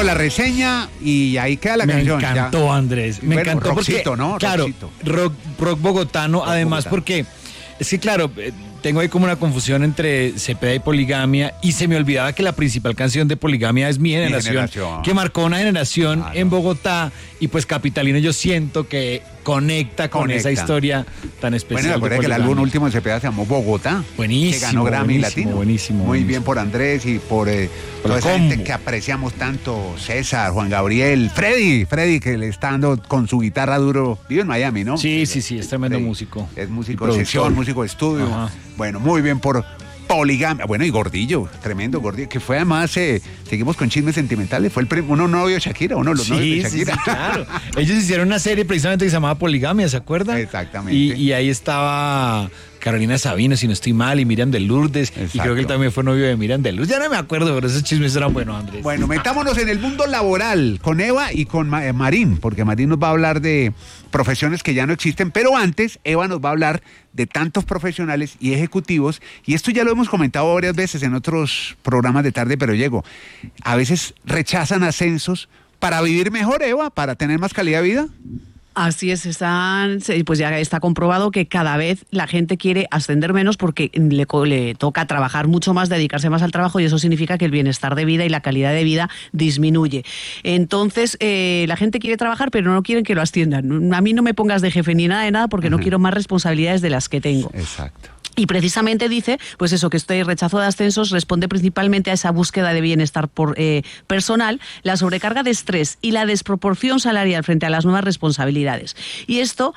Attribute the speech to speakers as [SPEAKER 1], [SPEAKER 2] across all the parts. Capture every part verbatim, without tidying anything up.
[SPEAKER 1] la reseña y ahí queda la
[SPEAKER 2] me
[SPEAKER 1] canción.
[SPEAKER 2] Me encantó, ya. Andrés. Me
[SPEAKER 1] bueno,
[SPEAKER 2] encantó
[SPEAKER 1] rockcito,
[SPEAKER 2] porque,
[SPEAKER 1] ¿no?
[SPEAKER 2] claro,
[SPEAKER 1] Rockcito.
[SPEAKER 2] rock, rock bogotano, rock además bogotano. Porque, es que claro, tengo ahí como una confusión entre Cepeda y Poligamia y se me olvidaba que la principal canción de Poligamia es Mi Generación, Mi generación. Que marcó una generación claro. en Bogotá y pues Capitalino yo siento que conecta con conecta. Esa historia tan especial.
[SPEAKER 1] Bueno, recuerda que el álbum último de Cepeda se llamó Bogotá.
[SPEAKER 2] Buenísimo.
[SPEAKER 1] Que ganó Grammy Latino.
[SPEAKER 2] Buenísimo.
[SPEAKER 1] Muy
[SPEAKER 2] buenísimo.
[SPEAKER 1] bien por Andrés y por eh, toda esa gente que apreciamos tanto. César, Juan Gabriel, Freddy. Freddy que le está dando con su guitarra duro. Vive en Miami, ¿no?
[SPEAKER 2] Sí, sí, sí. Es tremendo
[SPEAKER 1] Freddy.
[SPEAKER 2] músico.
[SPEAKER 1] Es músico de sesión, músico de estudio. Ajá. Bueno, muy bien por Poligamia. Bueno, y Gordillo, tremendo Gordillo, que fue además, eh, seguimos con chismes sentimentales, fue el prim- uno novio de Shakira, uno de los
[SPEAKER 2] sí,
[SPEAKER 1] novios de
[SPEAKER 2] sí,
[SPEAKER 1] Shakira.
[SPEAKER 2] Sí, claro. Ellos hicieron una serie precisamente que se llamaba Poligamia, ¿se acuerdan?
[SPEAKER 1] Exactamente.
[SPEAKER 2] Y, y ahí estaba Carolina Sabino, si no estoy mal, y Miriam de Lourdes. Exacto. Y creo que él también fue novio de Miriam de Lourdes. Ya no me acuerdo, pero esos chismes eran buenos, Andrés.
[SPEAKER 1] Bueno, metámonos en el mundo laboral con Eva y con Ma- Marín, porque Marín nos va a hablar de profesiones que ya no existen, pero antes Eva nos va a hablar de tantos profesionales y ejecutivos, y esto ya lo hemos comentado varias veces en otros programas de Tarde Pero Llego. A veces rechazan ascensos para vivir mejor, Eva, para tener más calidad de vida.
[SPEAKER 3] Así es, están, pues ya está comprobado que cada vez la gente quiere ascender menos porque le, le toca trabajar mucho más, dedicarse más al trabajo, y eso significa que el bienestar de vida y la calidad de vida disminuye. Entonces, eh, la gente quiere trabajar, pero no quieren que lo asciendan. A mí no me pongas de jefe ni nada de nada porque Ajá. no quiero más responsabilidades de las que tengo.
[SPEAKER 1] Exacto.
[SPEAKER 3] Y precisamente dice, pues eso, que este rechazo de ascensos responde principalmente a esa búsqueda de bienestar por, eh, personal, la sobrecarga de estrés y la desproporción salarial frente a las nuevas responsabilidades. Y esto,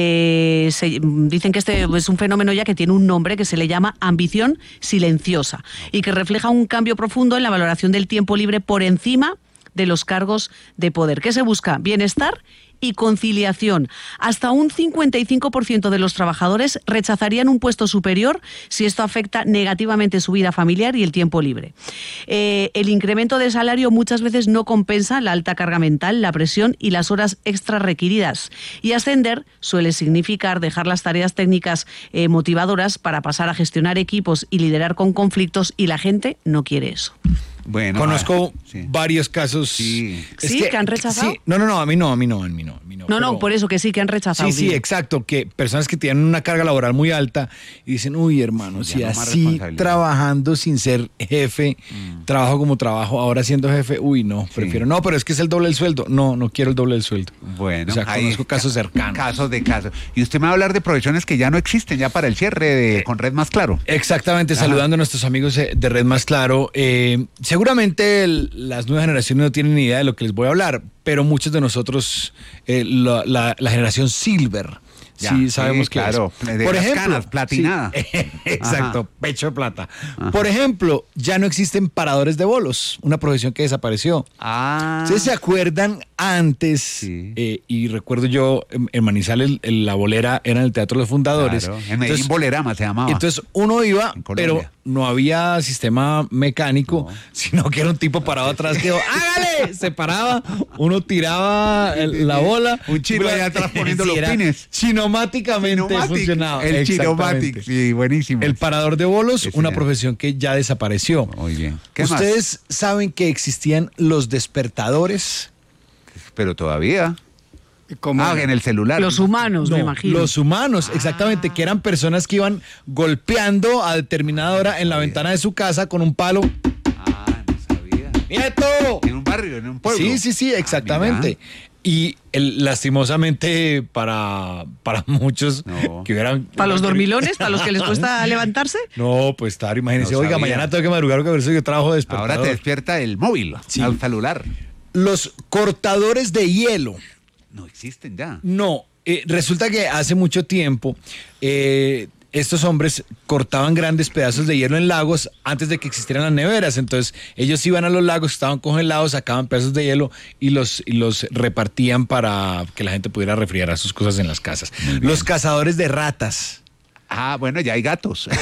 [SPEAKER 3] eh, se, dicen que este es un fenómeno ya que tiene un nombre que se le llama ambición silenciosa y que refleja un cambio profundo en la valoración del tiempo libre por encima de los cargos de poder. ¿Qué se busca? Bienestar y conciliación. Hasta un cincuenta y cinco por ciento de los trabajadores rechazarían un puesto superior si esto afecta negativamente su vida familiar y el tiempo libre. Eh, el incremento de salario muchas veces no compensa la alta carga mental, la presión y las horas extra requeridas. Y ascender suele significar dejar las tareas técnicas eh, motivadoras para pasar a gestionar equipos y liderar con conflictos, y la gente no quiere eso.
[SPEAKER 2] Bueno, conozco ah, sí. varios casos.
[SPEAKER 3] Sí, es ¿Sí que, que han rechazado.
[SPEAKER 2] Sí, no, no, no, a mí no, a mí no, a mí no. A mí no,
[SPEAKER 3] no,
[SPEAKER 2] pero,
[SPEAKER 3] no, por eso que sí que han rechazado.
[SPEAKER 2] Sí, sí, exacto, que personas que tienen una carga laboral muy alta y dicen, uy, hermano, si no así trabajando sin ser jefe, mm. trabajo como trabajo, ahora siendo jefe, uy, no, sí. prefiero, no, pero es que es el doble del sueldo. No, no quiero el doble del sueldo.
[SPEAKER 1] Bueno,
[SPEAKER 2] o sea, conozco casos cercanos.
[SPEAKER 1] Casos de casos. Y usted me va a hablar de profesiones que ya no existen, ya para el cierre de eh, con Red Más Claro.
[SPEAKER 2] Exactamente, Ajá. saludando a nuestros amigos de Red Más Claro. Eh, seguramente el las nuevas generaciones no tienen ni idea de lo que les voy a hablar, pero muchos de nosotros, eh, la, la, la generación Silver,
[SPEAKER 1] ya,
[SPEAKER 2] sí sabemos
[SPEAKER 1] sí,
[SPEAKER 2] que
[SPEAKER 1] claro,
[SPEAKER 2] es.
[SPEAKER 1] de
[SPEAKER 2] Por
[SPEAKER 1] las
[SPEAKER 2] ejemplo,
[SPEAKER 1] canas, platinada.
[SPEAKER 2] Sí, exacto, Ajá. pecho de plata.
[SPEAKER 1] Ajá.
[SPEAKER 2] Por ejemplo, ya no existen paradores de bolos, una profesión que desapareció.
[SPEAKER 1] Ah.
[SPEAKER 2] ¿Ustedes se acuerdan antes? Sí. Eh, y recuerdo yo, en, en Manizales, el, la bolera era en el Teatro de los Fundadores.
[SPEAKER 1] Claro, en Medellín Bolerama se llamaba.
[SPEAKER 2] Entonces uno iba, pero no había sistema mecánico, no. sino que era un tipo parado atrás que ¡hágale! Se paraba, uno tiraba el, la bola.
[SPEAKER 1] Un chino allá atrás poniendo los pines.
[SPEAKER 2] Chinomáticamente Chinomatic, funcionaba.
[SPEAKER 1] El Chinomatic, sí, buenísimo.
[SPEAKER 2] El parador de bolos,
[SPEAKER 1] sí,
[SPEAKER 2] una
[SPEAKER 1] sí.
[SPEAKER 2] profesión que ya desapareció.
[SPEAKER 1] Muy bien.
[SPEAKER 2] ¿Qué ¿Ustedes más? saben que existían los despertadores?
[SPEAKER 1] Pero todavía... ¿Cómo? Ah, en el celular.
[SPEAKER 3] Los humanos,
[SPEAKER 2] no,
[SPEAKER 3] me imagino.
[SPEAKER 2] Los humanos, exactamente, ah. que eran personas que iban golpeando a determinada hora en la ventana de su casa con un palo.
[SPEAKER 1] Ah, no sabía.
[SPEAKER 2] ¡Nieto!
[SPEAKER 1] En un barrio, en un pueblo.
[SPEAKER 2] Sí, sí, sí, exactamente. Ah, y el, lastimosamente para, para muchos
[SPEAKER 1] no.
[SPEAKER 2] que hubieran...
[SPEAKER 3] ¿Para los dormilones? ¿Para los que les cuesta levantarse?
[SPEAKER 2] No, pues claro, imagínense,
[SPEAKER 1] no
[SPEAKER 2] oiga,
[SPEAKER 1] sabía.
[SPEAKER 2] mañana tengo que madrugar porque yo trabajo de despertador.
[SPEAKER 1] Ahora te despierta el móvil,
[SPEAKER 2] sí.
[SPEAKER 1] al celular.
[SPEAKER 2] Los cortadores de hielo.
[SPEAKER 1] No existen ya.
[SPEAKER 2] No, eh, resulta que hace mucho tiempo eh, estos hombres cortaban grandes pedazos de hielo en lagos antes de que existieran las neveras. Entonces ellos iban a los lagos, estaban congelados, sacaban pedazos de hielo y los, y los repartían para que la gente pudiera refrigerar sus cosas en las casas. Los cazadores de ratas.
[SPEAKER 1] Ah, bueno, ya hay gatos.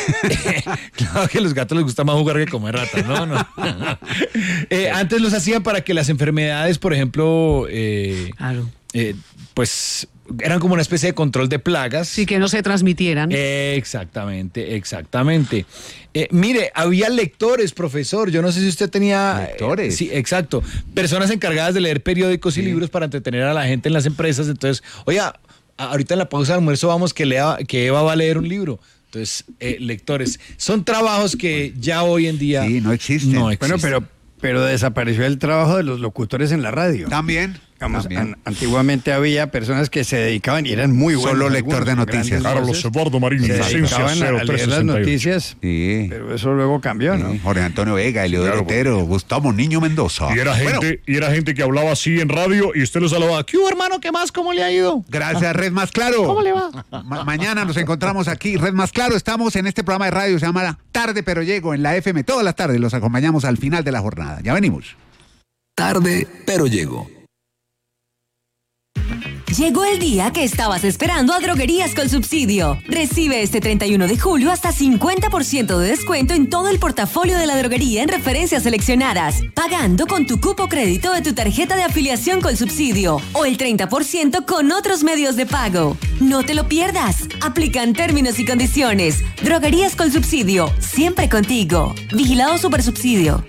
[SPEAKER 2] Claro que a los gatos les gusta más jugar que comer ratas, ¿no? no. eh, antes los hacían para que las enfermedades, por ejemplo... Eh,
[SPEAKER 3] claro.
[SPEAKER 2] Eh, pues eran como una especie de control de plagas.
[SPEAKER 3] Sí, que no se transmitieran.
[SPEAKER 2] Eh, exactamente, exactamente. Eh, mire, había lectores, profesor. Yo no sé si usted tenía...
[SPEAKER 1] ¿Lectores?
[SPEAKER 2] Eh, sí, exacto. Personas encargadas de leer periódicos y
[SPEAKER 1] Sí.
[SPEAKER 2] libros para entretener a la gente en las empresas. Entonces, oiga, ahorita en la pausa de almuerzo vamos que, lea, que Eva va a leer un libro. Entonces, eh, lectores. Son trabajos que ya hoy en día...
[SPEAKER 1] Sí, no existen.
[SPEAKER 2] No
[SPEAKER 4] Bueno,
[SPEAKER 2] existen.
[SPEAKER 4] pero, pero desapareció el trabajo de los locutores en la radio.
[SPEAKER 1] También.
[SPEAKER 4] Digamos,
[SPEAKER 1] también.
[SPEAKER 4] an- antiguamente había personas que se dedicaban y eran muy buenos.
[SPEAKER 1] Solo lector de
[SPEAKER 4] algunos,
[SPEAKER 1] noticias.
[SPEAKER 4] grandes
[SPEAKER 5] Carlos
[SPEAKER 4] voces,
[SPEAKER 5] Eduardo Marín,
[SPEAKER 4] se
[SPEAKER 5] licencia
[SPEAKER 4] dedicaban a
[SPEAKER 5] cero
[SPEAKER 4] leer
[SPEAKER 5] tres
[SPEAKER 4] las
[SPEAKER 5] sesenta y ocho.
[SPEAKER 4] noticias,
[SPEAKER 1] Sí.
[SPEAKER 4] pero eso luego cambió, ¿no?
[SPEAKER 1] Sí, Jorge Antonio Vega, Eliodoro
[SPEAKER 5] Claro,
[SPEAKER 1] Otero, Gustavo Niño Mendoza.
[SPEAKER 5] Y era
[SPEAKER 1] Bueno,
[SPEAKER 5] gente, y era gente que hablaba así en radio y usted lo saludaba. ¿Qué hubo, hermano?
[SPEAKER 2] ¿Qué más? ¿Cómo le ha ido?
[SPEAKER 1] gracias, Red Más Claro.
[SPEAKER 2] ¿Cómo le va?
[SPEAKER 1] Ma- mañana nos encontramos aquí, Red Más Claro. Estamos en este programa de radio, se llama Tarde Pero Llego, en la F M. Todas las tardes los acompañamos al final de la jornada. Ya venimos.
[SPEAKER 6] Tarde, pero llego.
[SPEAKER 7] Llegó el día que estabas esperando a Droguerías con Subsidio. Recibe este treinta y uno de julio hasta cincuenta por ciento de descuento en todo el portafolio de la droguería en referencias seleccionadas, pagando con tu cupo crédito de tu tarjeta de afiliación con Subsidio o el treinta por ciento con otros medios de pago. No te lo pierdas. Aplican términos y condiciones. Droguerías con Subsidio, siempre contigo. Vigilado Supersubsidio.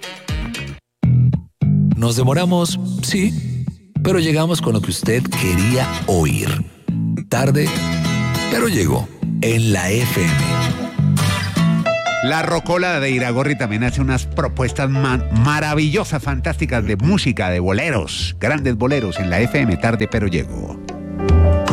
[SPEAKER 6] Nos demoramos, sí, pero llegamos con lo que usted quería oír. Tarde, pero llegó en la F M.
[SPEAKER 1] La Rocola de Iragorri también hace unas propuestas ma- maravillosas, fantásticas de música, de boleros, grandes boleros en la F M. Tarde Pero Llego.